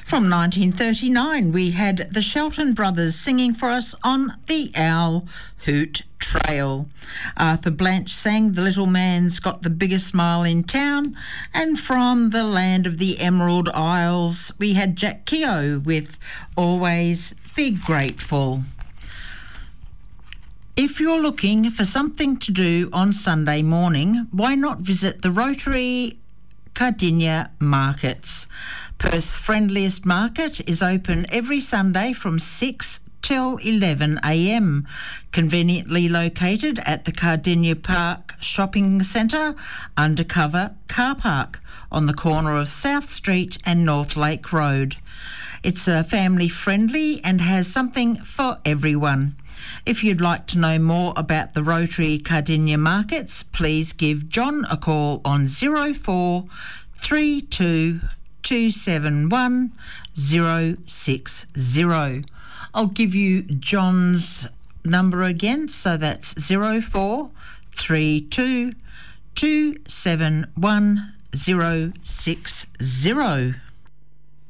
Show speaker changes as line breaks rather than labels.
From 1939, we had the Shelton Brothers singing for us on the Owl Hoot Trail. Arthur Blanche sang The Little Man's Got the Biggest Smile in Town, and from the land of the Emerald Isles, we had Jack Keogh with Always Be Grateful. If you're looking for something to do on Sunday morning, why not visit the Rotary Cardinia Markets? Perth's friendliest market is open every Sunday from 6 till 11 a.m. Conveniently located at the Cardinia Park Shopping Centre undercover car park on the corner of South Street and North Lake Road. It's family friendly and has something for everyone. If you'd like to know more about the Rotary Cardinia Markets, please give John a call on 04 32 271 060. I'll give you John's number again, so that's 04 32 271 060.